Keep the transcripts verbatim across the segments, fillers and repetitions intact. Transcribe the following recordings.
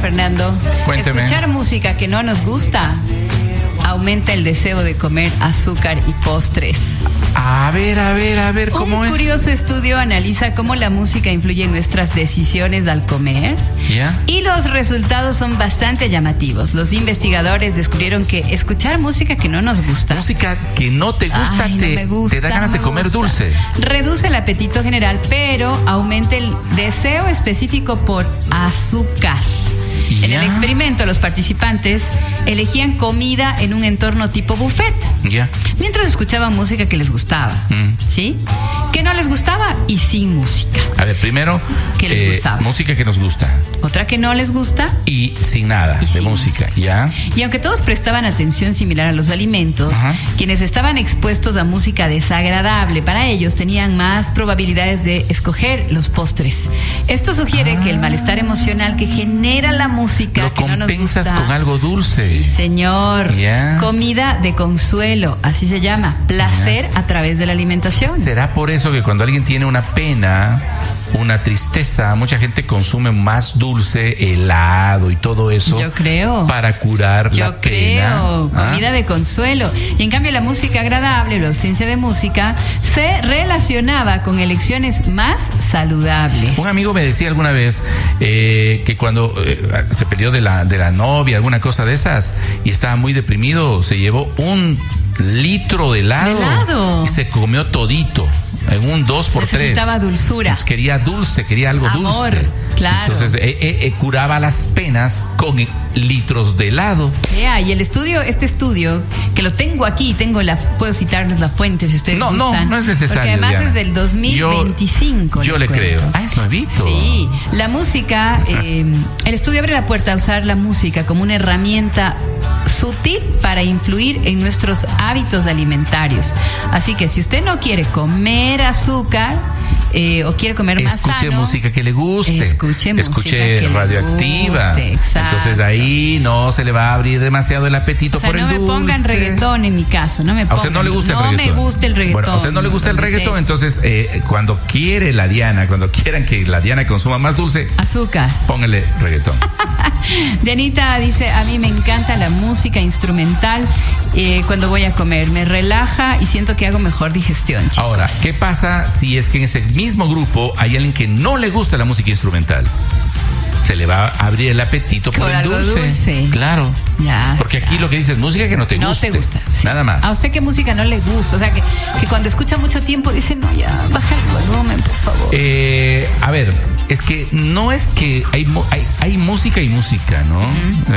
Fernando. Cuénteme. Escuchar música que no nos gusta aumenta el deseo de comer azúcar y postres. A ver, a ver, a ver, ¿cómo Un es? Un curioso estudio analiza cómo la música influye en nuestras decisiones al comer. ¿Ya? Y los resultados son bastante llamativos. Los investigadores descubrieron que escuchar música que no nos gusta, Música que no te gusta, Ay, te, no me gusta, te da ganas no de me comer gusta. dulce. Reduce el apetito general, pero aumenta el deseo específico por azúcar. En Ya. el experimento, los participantes elegían comida en un entorno tipo buffet, Ya. mientras escuchaban música que les gustaba, Mm. ¿sí? Que no les gustaba y sin música. A ver, primero, ¿Qué les gustaba? música que nos gusta Otra que no les gusta. y sin nada Y de sin música, ¿ya? Y aunque todos prestaban atención similar a los alimentos, Ajá. quienes estaban expuestos a música desagradable para ellos tenían más probabilidades de escoger los postres. Esto sugiere Ah. que el malestar emocional que genera la música Lo que no nos compensas gusta, con algo dulce. Sí, señor. Ya. Comida de consuelo, así se llama. Placer a través de la alimentación. ¿Será por eso que cuando alguien tiene una pena, una tristeza, mucha gente consume más dulce, helado y todo eso? Yo creo. Para curar Yo la pena. creo, ¿Ah? comida de consuelo. Y en cambio la música agradable, la ausencia de música, se relacionaba con elecciones más saludables. Un amigo me decía alguna vez eh, que cuando eh, se peleó de la, de la novia, alguna cosa de esas, y estaba muy deprimido, se llevó un litro de helado, ¿De helado? y se comió todito. En un dos por tres. Necesitaba dulzura. Pues quería dulce, quería algo Amor, dulce. claro. Entonces eh, eh, eh, curaba las penas con litros de helado. Yeah, y el estudio, este estudio, que lo tengo aquí, tengo la, puedo citarles la fuente si ustedes No, no, gustan. no es necesario, Porque además Diana. es del dos mil veinticinco. Yo, yo les le cuento. creo. Ah, es nuevito. Sí, la música, eh, el estudio abre la puerta a usar la música como una herramienta sutil para influir en nuestros hábitos alimentarios. Así que si usted no quiere comer azúcar eh, o quiere comer más Escuche sano, música que le guste. Escuche música Escuche que le radioactiva. guste, exacto. Entonces ahí no se le va a abrir demasiado el apetito O sea, por no el me dulce. pongan reggaetón en mi caso, no me ¿A pongan. usted no le gusta el no reggaetón? me gusta el reggaetón. Bueno, a usted no le gusta el lo reggaetón, detesto. entonces eh, cuando quiere la Diana, cuando quieran que la Diana consuma más dulce, Azúcar. póngale reggaetón. Dianita dice, a mí me encanta la música instrumental eh, cuando voy a comer. Me relaja y siento que hago mejor digestión, chicos. Ahora, ¿qué pasa si es que en ese mismo grupo hay alguien que no le gusta la música instrumental? Se le va a abrir el apetito por Por el algo dulce. dulce. Claro. Ya, Porque aquí claro. lo que dice es música que no te No guste. te gusta. Sí. Nada más. ¿A usted qué música no le gusta? O sea, que, que cuando escucha mucho tiempo dice, no, ya, baja el volumen, por favor. Eh, a ver, es que no es que hay, mu- hay, hay música y música, ¿no? Eh,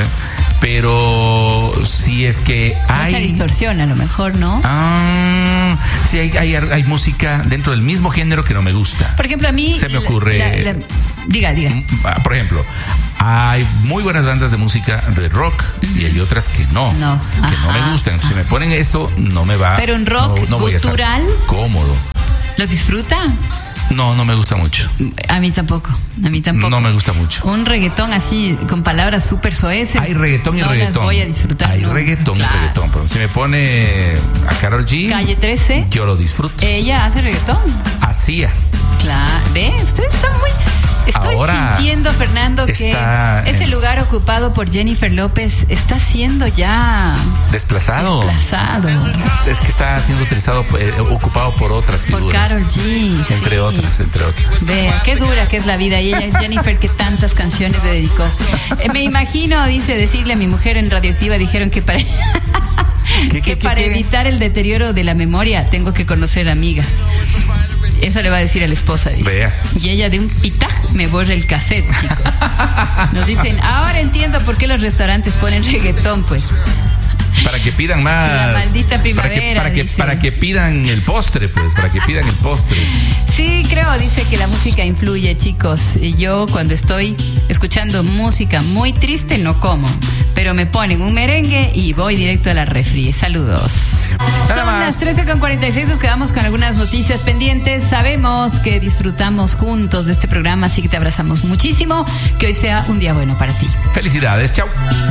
Pero si es que hay... Mucha distorsión, a lo mejor, ¿no? Ah, sí, hay, hay, hay música dentro del mismo género que no me gusta. Por ejemplo, a mí... Se me la- ocurre- la- la- diga, diga. Ah, Por ejemplo, hay muy buenas bandas de música de rock y hay otras que no, No. que no Ajá. me gustan. Entonces, si me ponen eso, no me va. Pero en rock no, no voy a estar gutural. cómodo. ¿Lo disfruta? No, no me gusta mucho. A mí tampoco, a mí tampoco. No me gusta mucho. Un reggaetón así, con palabras súper soeces. Hay reggaetón y no reggaetón. las voy a disfrutar. Hay no. reggaetón Claro. y reggaetón. Pero si me pone a Karol G, Calle trece. yo lo disfruto. Ella hace reggaetón. Hacía. Claro. ¿Ve? Usted está muy... Estoy Ahora sintiendo, Fernando, que está ese en- lugar ocupado por Jennifer López está siendo ya Desplazado. desplazado Es que está siendo utilizado, eh, ocupado por otras por figuras. Karol G. Entre sí. otras, entre otras. Vea, qué dura que es la vida. Y ella, Jennifer, que tantas canciones le dedicó. Eh, me imagino, dice, decirle a mi mujer en Radioactiva, dijeron que para, ¿Qué, que qué, qué, para qué? evitar el deterioro de la memoria tengo que conocer amigas. Eso le va a decir a la esposa, dice. Vea. Y ella de un pitaj me borra el cassette, chicos. Nos dicen, ahora entiendo por qué los restaurantes ponen reggaetón, pues. Para que pidan más. La maldita primavera, Para que, para que, dicen. para que pidan el postre, pues. Para que pidan el postre. Sí, creo, dice que la música influye, chicos. Y yo cuando estoy escuchando música muy triste no como, pero me ponen un merengue y voy directo a la refri. Saludos. Nada Son más. las trece con cuarenta y seis, nos quedamos con algunas noticias pendientes. Sabemos que disfrutamos juntos de este programa, así que te abrazamos muchísimo. Que hoy sea un día bueno para ti. Felicidades. Chao.